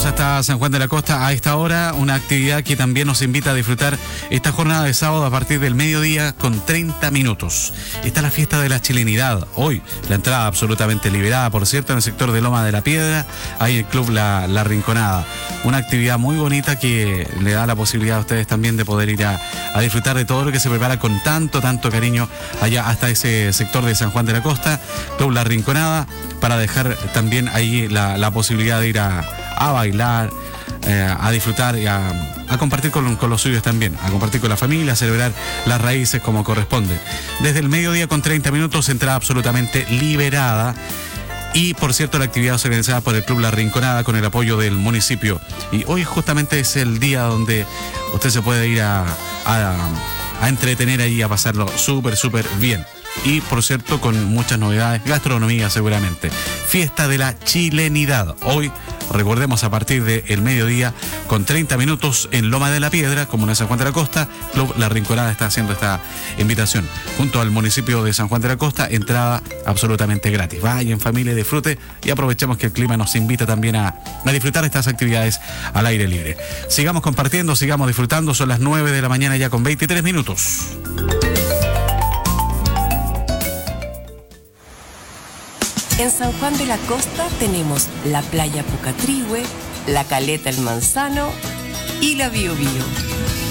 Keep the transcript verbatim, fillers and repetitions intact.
Vamos hasta San Juan de la Costa a esta hora, una actividad que también nos invita a disfrutar esta jornada de sábado a partir del mediodía con treinta minutos. Está la fiesta de la chilenidad. Hoy la entrada absolutamente liberada, por cierto, en el sector de Loma de la Piedra, hay el club La, la Rinconada. Una actividad muy bonita que le da la posibilidad a ustedes también de poder ir a, a disfrutar de todo lo que se prepara con tanto, tanto cariño allá hasta ese sector de San Juan de la Costa, Club La Rinconada, para dejar también ahí la, la posibilidad de ir a, a bailar, eh, a disfrutar y a, a compartir con, con los suyos también, a compartir con la familia, a celebrar las raíces como corresponde. Desde el mediodía con treinta minutos, entrada absolutamente liberada. Y, por cierto, la actividad es organizada por el Club La Rinconada con el apoyo del municipio. Y hoy justamente es el día donde usted se puede ir a, a, a entretener ahí, a pasarlo súper, súper bien. Y, por cierto, con muchas novedades, gastronomía seguramente. Fiesta de la chilenidad. Hoy, recordemos, a partir del mediodía, con treinta minutos en Loma de la Piedra, Comuna de San Juan de la Costa, Club La Rinconada está haciendo esta invitación. Junto al municipio de San Juan de la Costa, entrada absolutamente gratis. Vaya en familia, disfrute y aprovechemos que el clima nos invita también a, a disfrutar estas actividades al aire libre. Sigamos compartiendo, sigamos disfrutando. Son las nueve de la mañana ya con veintitrés minutos. En San Juan de la Costa tenemos la playa Pucatrihue, la Caleta El Manzano y la Biobío.